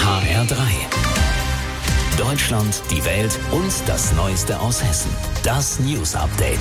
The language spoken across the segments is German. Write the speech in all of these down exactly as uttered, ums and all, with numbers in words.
H R drei. Deutschland, die Welt und das Neueste aus Hessen. Das News Update.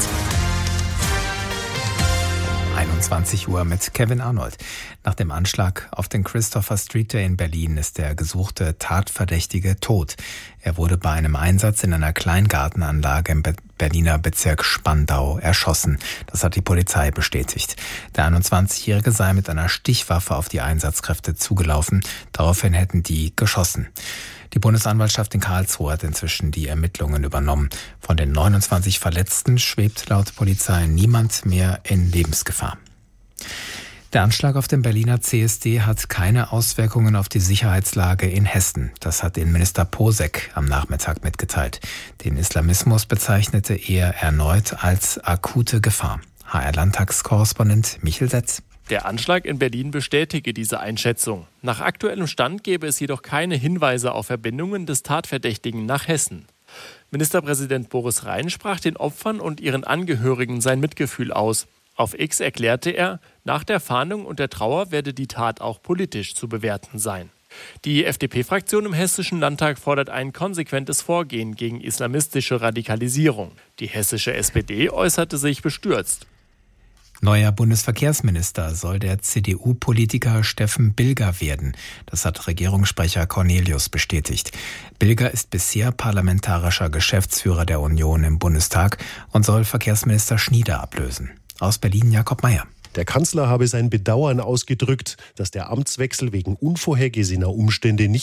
einundzwanzig Uhr mit Kevin Arnold. Nach dem Anschlag auf den Christopher Street Day in Berlin ist der gesuchte Tatverdächtige tot. Er wurde bei einem Einsatz in einer Kleingartenanlage im Be- Berliner Bezirk Spandau erschossen. Das hat die Polizei bestätigt. Der einundzwanzigjährige sei mit einer Stichwaffe auf die Einsatzkräfte zugelaufen. Daraufhin hätten die geschossen. Die Bundesanwaltschaft in Karlsruhe hat inzwischen die Ermittlungen übernommen. Von den neunundzwanzig Verletzten schwebt laut Polizei niemand mehr in Lebensgefahr. Der Anschlag auf den Berliner C S D hat keine Auswirkungen auf die Sicherheitslage in Hessen. Das hat Innenminister Posek am Nachmittag mitgeteilt. Den Islamismus bezeichnete er erneut als akute Gefahr. H R-Landtagskorrespondent Michel Setz. Der Anschlag in Berlin bestätige diese Einschätzung. Nach aktuellem Stand gäbe es jedoch keine Hinweise auf Verbindungen des Tatverdächtigen nach Hessen. Ministerpräsident Boris Rhein sprach den Opfern und ihren Angehörigen sein Mitgefühl aus. Auf X erklärte er, nach der Fahndung und der Trauer werde die Tat auch politisch zu bewerten sein. Die F D P-Fraktion im Hessischen Landtag fordert ein konsequentes Vorgehen gegen islamistische Radikalisierung. Die hessische S P D äußerte sich bestürzt. Neuer Bundesverkehrsminister soll der C D U-Politiker Steffen Bilger werden. Das hat Regierungssprecher Cornelius bestätigt. Bilger ist bisher parlamentarischer Geschäftsführer der Union im Bundestag und soll Verkehrsminister Schnieder ablösen. Aus Berlin Jakob Meyer. Der Kanzler habe sein Bedauern ausgedrückt, dass der Amtswechsel wegen unvorhergesehener Umstände nicht